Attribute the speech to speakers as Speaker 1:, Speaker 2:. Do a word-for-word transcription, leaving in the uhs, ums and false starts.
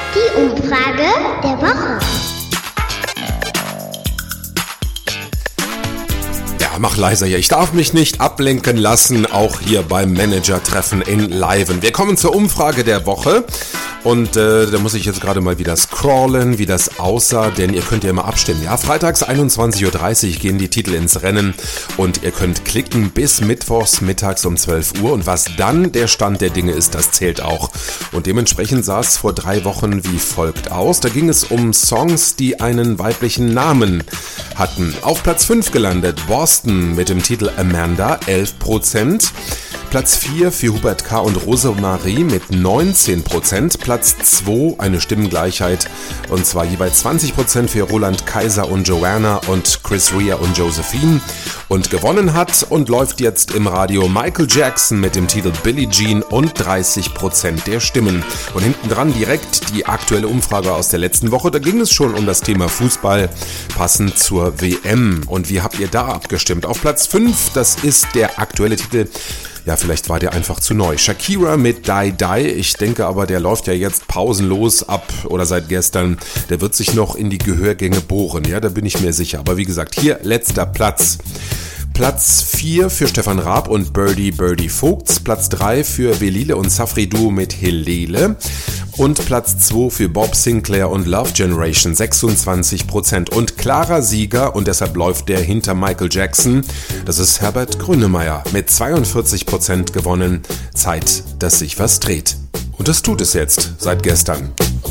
Speaker 1: Die Umfrage der Woche.
Speaker 2: Ja, mach leiser hier. Ich darf mich nicht ablenken lassen, auch hier beim Manager-Treffen in Leiven. Wir kommen zur Umfrage der Woche. Und äh, da muss ich jetzt gerade mal wieder scrollen, wie das aussah, denn ihr könnt ja immer abstimmen. Ja, freitags einundzwanzig Uhr dreißig gehen die Titel ins Rennen und ihr könnt klicken bis mittwochs mittags um zwölf Uhr. Und was dann der Stand der Dinge ist, das zählt auch. Und dementsprechend sah es vor drei Wochen wie folgt aus. Da ging es um Songs, die einen weiblichen Namen hatten. Auf Platz fünf gelandet Boston mit dem Titel Amanda, elf Prozent. Platz vier für Hubert K. und Rosemarie mit neunzehn Prozent. Platz zwei eine Stimmengleichheit und zwar jeweils zwanzig Prozent für Roland Kaiser und Joanna und Chris Rea und Josephine. Und gewonnen hat und läuft jetzt im Radio Michael Jackson mit dem Titel Billie Jean und dreißig Prozent der Stimmen. Und hinten dran direkt die aktuelle Umfrage aus der letzten Woche. Da ging es schon um das Thema Fußball, passend zur W M. Und wie habt ihr da abgestimmt? Auf Platz fünf, das ist der aktuelle Titel. Ja, vielleicht war der einfach zu neu. Shakira mit Die Die. Ich denke aber, der läuft ja jetzt pausenlos ab oder seit gestern. Der wird sich noch in die Gehörgänge bohren. Ja, da bin ich mir sicher. Aber wie gesagt, hier letzter Platz. Platz vier für Stefan Raab und Birdie Birdie Vogts. Platz drei für Velile und Safri Duo mit Helele. Und Platz zwei für Bob Sinclair und Love Generation, sechsundzwanzig Prozent. Und klarer Sieger, und deshalb läuft der hinter Michael Jackson, das ist Herbert Grönemeyer mit zweiundvierzig Prozent gewonnen. Zeit, dass sich was dreht. Und das tut es jetzt seit gestern.